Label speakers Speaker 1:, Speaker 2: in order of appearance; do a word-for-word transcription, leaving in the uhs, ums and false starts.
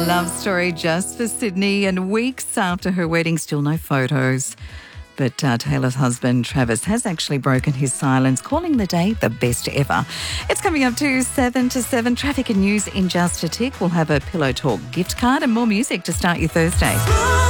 Speaker 1: Love story just for Sydney, and weeks after her wedding, still no photos. But uh, Taylor's husband, Travis, has actually broken his silence, calling the day the best ever. It's coming up to seven to seven. Traffic and news in just a tick. We'll have a Pillow Talk gift card and more music to start your Thursday.